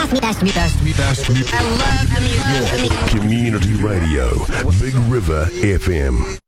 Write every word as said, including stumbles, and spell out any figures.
Best me, best me, best me, best me. I love the music. Community Radio, Big River F M.